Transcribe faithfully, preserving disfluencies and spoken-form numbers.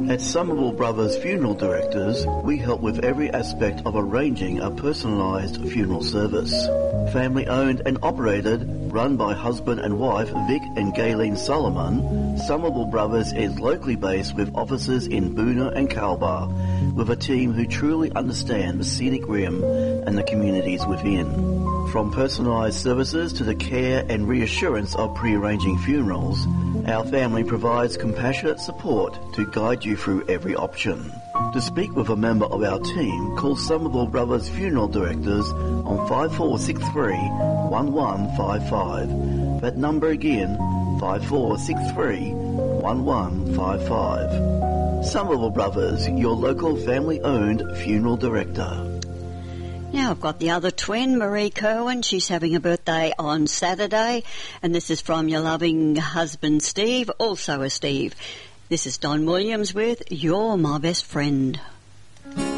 At Somerville Brothers Funeral Directors, we help with every aspect of arranging a personalised funeral service. Family owned and operated, run by husband and wife Vic and Gayleen Solomon, Somerville Brothers is locally based with offices in Boonah and Calbar, with a team who truly understand the scenic rim and the communities within. From personalised services to the care and reassurance of pre-arranging funerals, our family provides compassionate support to guide you through every option. To speak with a member of our team, call Somerville Brothers Funeral Directors on five four six three, one one five five. That number again, five four six three, one one five five. Somerville Brothers, your local family-owned funeral director. Now I've got the other twin, Marie Kerwin. She's having a birthday on Saturday, and this is from your loving husband Steve, also a Steve. This is Don Williams with You're My Best Friend.